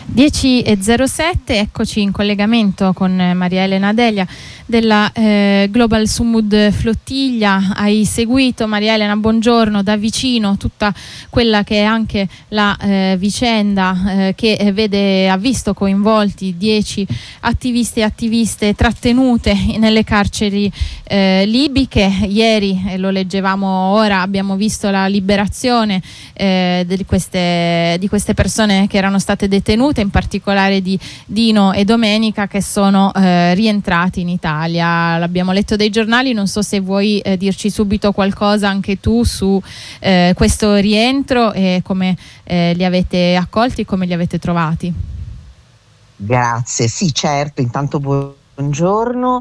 10:07, eccoci in collegamento con Maria Elena Delia della Global Sumud Flottiglia. Hai seguito, Maria Elena, buongiorno, da vicino tutta quella che è anche la vicenda che ha visto coinvolti 10 attivisti e attiviste trattenute nelle carceri libiche. Ieri, lo leggevamo ora, abbiamo visto la liberazione di queste persone che erano state detenute, in particolare di Dino e Domenica, che sono rientrati in Italia. L'abbiamo letto dai giornali, non so se vuoi dirci subito qualcosa anche tu su questo rientro e come li avete accolti, come li avete trovati. Grazie, sì, certo, intanto buongiorno.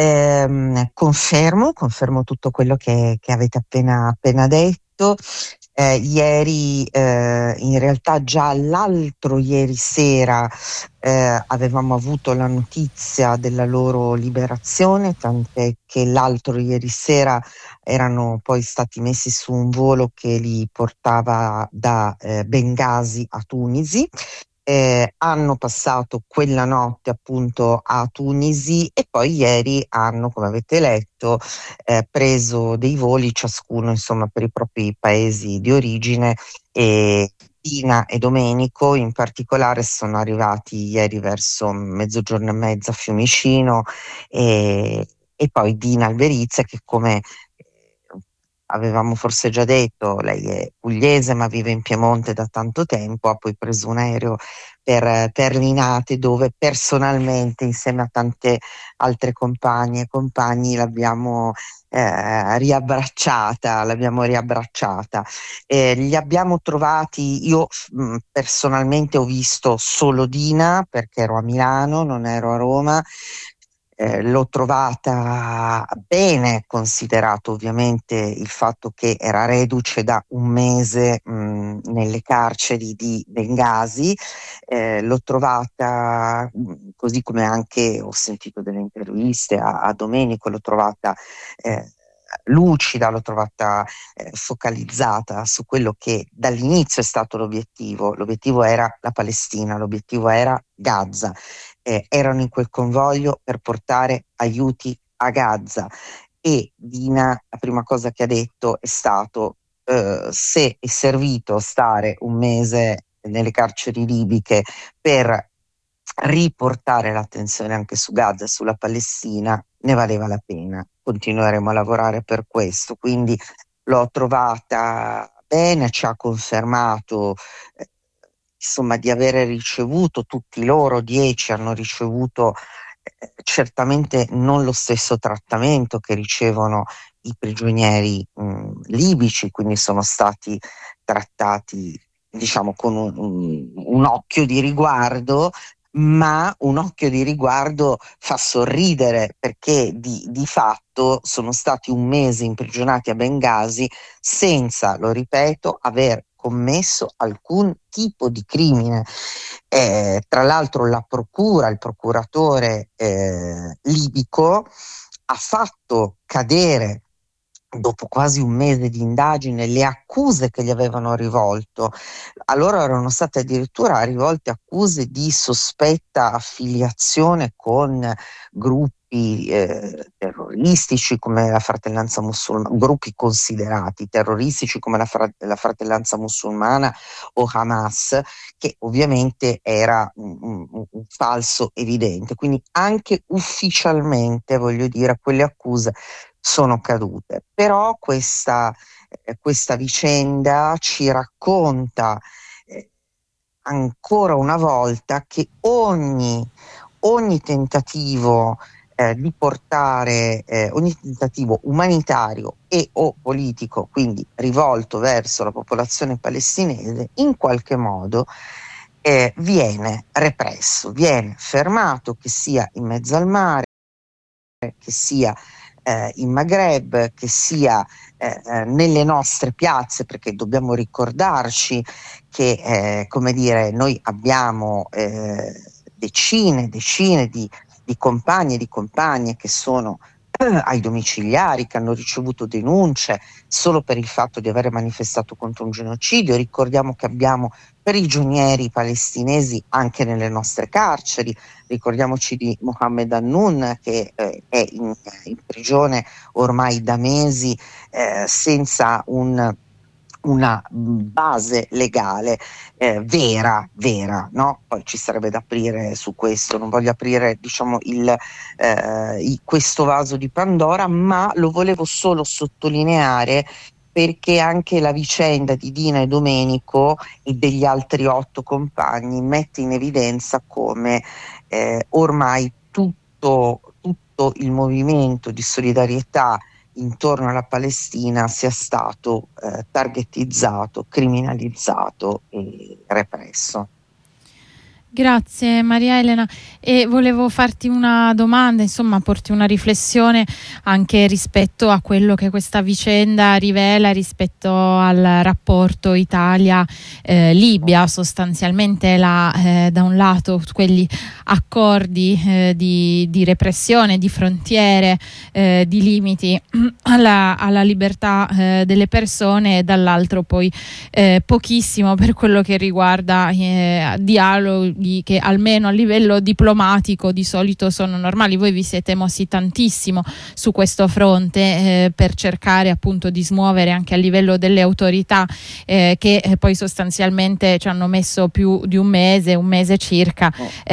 Confermo tutto quello che avete appena detto. Ieri, in realtà già l'altro ieri sera avevamo avuto la notizia della loro liberazione, tant'è che l'altro ieri sera erano poi stati messi su un volo che li portava da Bengasi a Tunisi. Hanno passato quella notte appunto a Tunisi e poi ieri hanno, come avete letto, preso dei voli ciascuno insomma per i propri paesi di origine, e Dina e Domenico in particolare sono arrivati ieri verso mezzogiorno e mezza a Fiumicino, e poi Dina Alberizia, che come avevamo forse già detto, lei è pugliese ma vive in Piemonte da tanto tempo, ha poi preso un aereo per Linate, dove personalmente insieme a tante altre compagne e compagni l'abbiamo riabbracciata. Li abbiamo trovati, io personalmente ho visto solo Dina perché ero a Milano, non ero a Roma. L'ho trovata bene, considerato ovviamente il fatto che era reduce da un mese nelle carceri di Bengasi. L'ho trovata, così come anche ho sentito delle interviste a Domenico, l'ho trovata lucida, l'ho trovata focalizzata su quello che dall'inizio è stato l'obiettivo. L'obiettivo era la Palestina, l'obiettivo era Gaza. Erano in quel convoglio per portare aiuti a Gaza, e Dina la prima cosa che ha detto è stato se è servito stare un mese nelle carceri libiche per riportare l'attenzione anche su Gaza e sulla Palestina, ne valeva la pena. Continueremo a lavorare per questo, quindi l'ho trovata bene, ci ha confermato insomma di avere ricevuto, tutti loro 10 hanno ricevuto certamente non lo stesso trattamento che ricevono i prigionieri libici, quindi sono stati trattati diciamo con un occhio di riguardo, ma un occhio di riguardo fa sorridere, perché di fatto sono stati un mese imprigionati a Bengasi senza, lo ripeto, aver commesso alcun tipo di crimine. Tra l'altro la procura, il procuratore libico ha fatto cadere, dopo quasi un mese di indagine, le accuse che gli avevano rivolto. A loro erano state addirittura rivolte accuse di sospetta affiliazione con gruppi terroristici come la Fratellanza Musulmana, gruppi considerati terroristici come la Fratellanza Musulmana o Hamas, che ovviamente era un falso evidente. Quindi anche ufficialmente, voglio dire, quelle accuse sono cadute. Però questa vicenda ci racconta ancora una volta che ogni tentativo di portare, ogni tentativo umanitario e o politico, quindi rivolto verso la popolazione palestinese, in qualche modo viene represso, viene fermato, che sia in mezzo al mare, che sia in Maghreb, che sia nelle nostre piazze, perché dobbiamo ricordarci che come dire, noi abbiamo decine di compagni e di compagne che sono ai domiciliari, che hanno ricevuto denunce solo per il fatto di aver manifestato contro un genocidio. Ricordiamo che abbiamo prigionieri palestinesi anche nelle nostre carceri. Ricordiamoci di Mohammed Hannoun, che è in prigione ormai da mesi, senza una base legale vera, no? Poi ci sarebbe da aprire su questo, non voglio aprire, diciamo, questo vaso di Pandora, ma lo volevo solo sottolineare perché anche la vicenda di Dina e Domenico e degli altri 8 compagni mette in evidenza come ormai tutto il movimento di solidarietà intorno alla Palestina sia stato targetizzato, criminalizzato e represso. Grazie Maria Elena, e volevo farti una domanda, insomma porti una riflessione anche rispetto a quello che questa vicenda rivela rispetto al rapporto Italia-Libia, sostanzialmente da un lato quegli accordi di repressione, di frontiere, di limiti alla libertà delle persone, e dall'altro poi pochissimo per quello che riguarda dialoghi che almeno a livello diplomatico di solito sono normali. Voi vi siete mossi tantissimo su questo fronte per cercare appunto di smuovere anche a livello delle autorità che poi sostanzialmente ci hanno messo più di un mese circa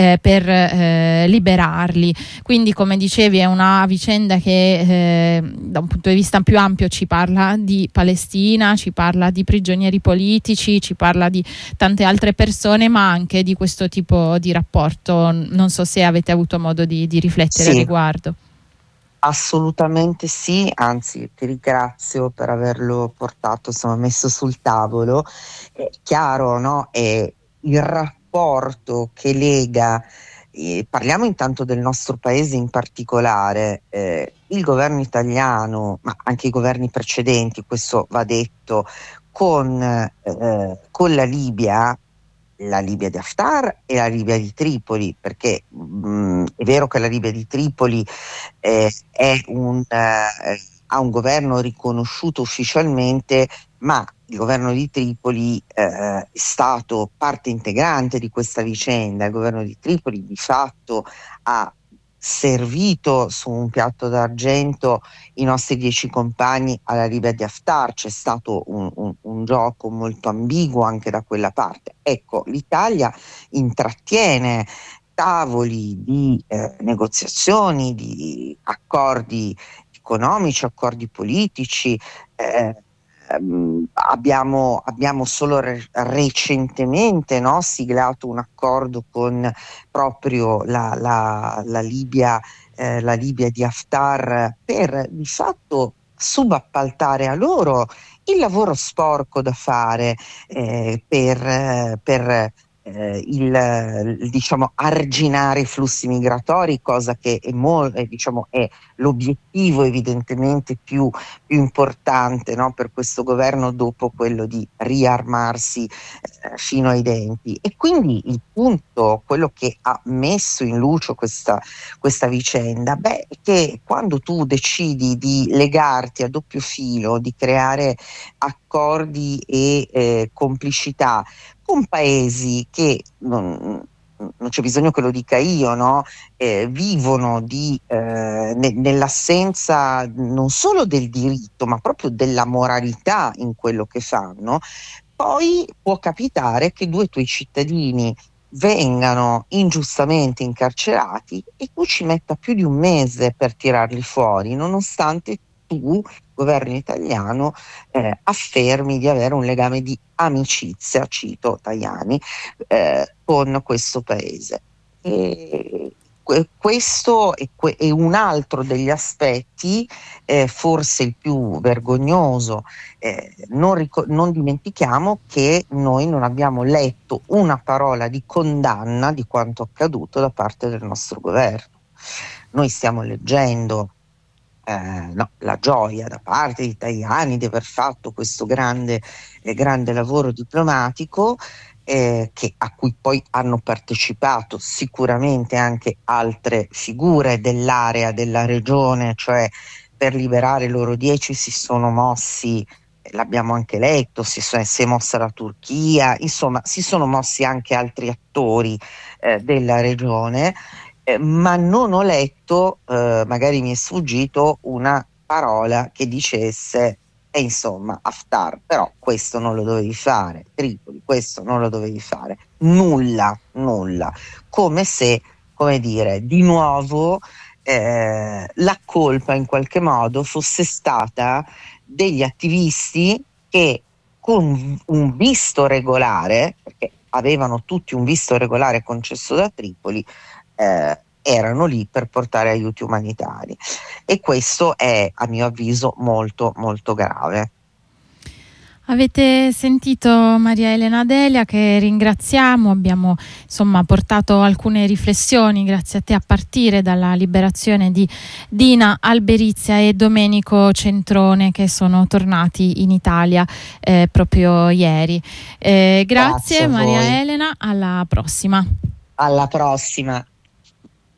per liberarli. Quindi, come dicevi, è una vicenda che da un punto di vista più ampio ci parla di Palestina, ci parla di prigionieri politici, ci parla di tante altre persone, ma anche di questo tipo di rapporto. Non so se avete avuto modo di riflettere al riguardo. Assolutamente sì, anzi ti ringrazio per averlo portato, insomma, messo sul tavolo. È chiaro, no? È il rapporto che lega, parliamo intanto del nostro paese in particolare, il governo italiano, ma anche i governi precedenti, questo va detto, con la Libia di Haftar e la Libia di Tripoli, perché è vero che la Libia di Tripoli ha un governo riconosciuto ufficialmente, ma il governo di Tripoli è stato parte integrante di questa vicenda. Il governo di Tripoli di fatto ha servito su un piatto d'argento i nostri 10 compagni alla Libia di Haftar. C'è stato un gioco molto ambiguo anche da quella parte. Ecco, l'Italia intrattiene tavoli di negoziazioni, di accordi economici, accordi politici. Abbiamo solo recentemente, no, siglato un accordo con proprio la Libia di Haftar per di fatto subappaltare a loro il lavoro sporco da fare per diciamo arginare i flussi migratori, cosa che diciamo, è l'obiettivo evidentemente più importante, no, per questo governo, dopo quello di riarmarsi fino ai denti. E quindi il punto, quello che ha messo in luce questa vicenda, è che quando tu decidi di legarti a doppio filo, di creare accordi e complicità con paesi che non c'è bisogno che lo dica io, no? Vivono nell'assenza non solo del diritto, ma proprio della moralità in quello che fanno, poi può capitare che 2 tuoi cittadini vengano ingiustamente incarcerati e tu ci metta più di un mese per tirarli fuori, nonostante tu, governo italiano, affermi di avere un legame di amicizia, cito Tajani, con questo paese. Questo è un altro degli aspetti, forse il più vergognoso. Non dimentichiamo che noi non abbiamo letto una parola di condanna di quanto accaduto da parte del nostro governo. Noi stiamo leggendo la gioia da parte di Tajani di aver fatto questo grande lavoro diplomatico, a cui poi hanno partecipato sicuramente anche altre figure dell'area, della regione, cioè per liberare loro 10 si sono mossi, l'abbiamo anche letto, si è mossa la Turchia, insomma si sono mossi anche altri attori della regione, ma non ho letto, magari mi è sfuggito, una parola che dicesse e insomma, Haftar, però questo non lo dovevi fare, Tripoli, questo non lo dovevi fare, nulla, nulla, come se, come dire, di nuovo la colpa in qualche modo fosse stata degli attivisti che con un visto regolare, perché avevano tutti un visto regolare concesso da Tripoli, erano lì per portare aiuti umanitari, e questo è a mio avviso molto molto grave. Avete sentito Maria Elena Delia, che ringraziamo, abbiamo insomma portato alcune riflessioni grazie a te, a partire dalla liberazione di Dina Alberizia e Domenico Centrone, che sono tornati in Italia proprio ieri. Grazie Maria Elena, alla prossima. Alla prossima.